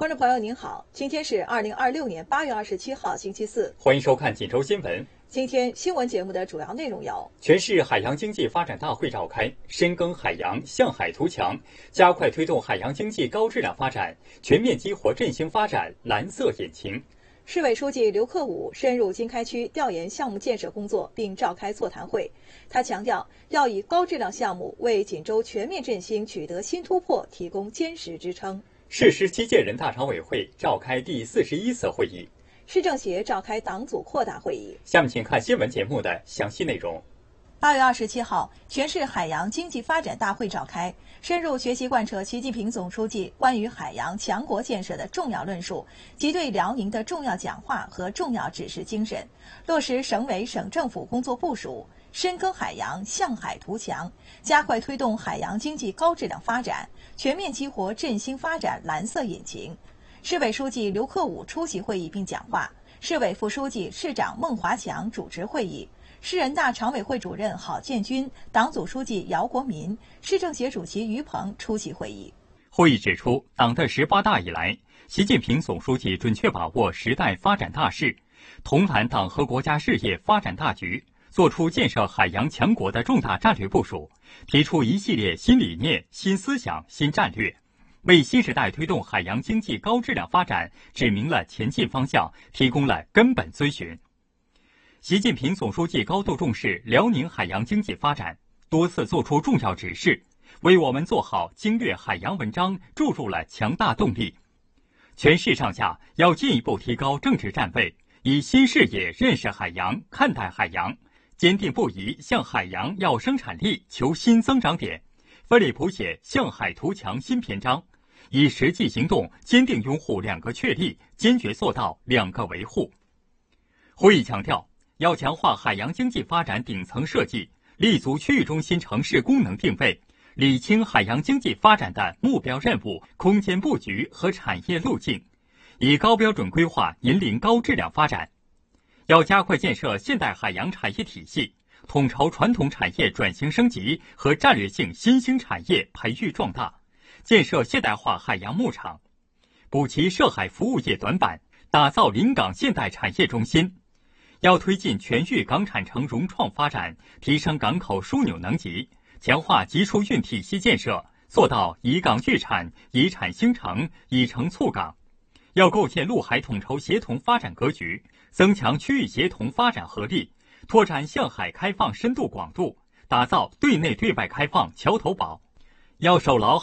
观众朋友您好，今天是2026年8月27号星期四， 欢迎收看锦州新闻。 今天新闻节目的主要内容有： 全市海洋经济发展大会召开，深耕海洋，向海图强，加快推动海洋经济高质量发展，全面激活振兴发展蓝色引擎。 市委书记刘克武深入经开区调研项目建设工作，并召开座谈会。他强调，要以高质量项目为锦州全面振兴取得新突破提供坚实支撑。 市17届人大常委会召开第41次会议， 市政协召开党组扩大会议。 下面请看新闻节目的详细内容。 8月27号，全市海洋经济发展大会召开，深入学习贯彻习近平总书记关于海洋强国建设的重要论述及对辽宁的重要讲话和重要指示精神，落实省委省政府工作部署，深耕海洋，向海图强，加快推动海洋经济高质量发展，全面激活振兴发展蓝色引擎。市委书记刘克武出席会议并讲话，市委副书记、市长孟华强主持会议，市人大常委会主任郝建军、党组书记姚国民、市政协主席于鹏出席会议。 会议指出，党的18大以来，习近平总书记准确把握时代发展大势，统揽党和国家事业发展大局，作出建设海洋强国的重大战略部署，提出一系列新理念、新思想、新战略，为新时代推动海洋经济高质量发展指明了前进方向，提供了根本遵循。习近平总书记高度重视辽宁海洋经济发展，多次作出重要指示，为我们做好经略海洋文章注入了强大动力。全市上下要进一步提高政治站位，以新视野认识海洋、看待海洋，坚定不移向海洋要生产力求新增长点，奋力谱写向海图强新篇章，以实际行动坚定拥护2个确立，坚决做到2个维护。会议强调，要强化海洋经济发展顶层设计，立足区域中心城市功能定位，理清海洋经济发展的目标任务、空间布局和产业路径，以高标准规划引领高质量发展。要加快建设现代海洋产业体系，统筹传统产业转型升级和战略性新兴产业培育壮大，建设现代化海洋牧场，补齐涉海服务业短板，打造临港现代产业中心。要推进全域港产城融创发展，提升港口枢纽能级，强化集疏运体系建设，做到以港聚产、以产兴城、以城促港。要构建陆海统筹协同发展格局，增强区域协同发展合力，拓展向海开放深度广度，打造对内对外开放桥头堡。要守牢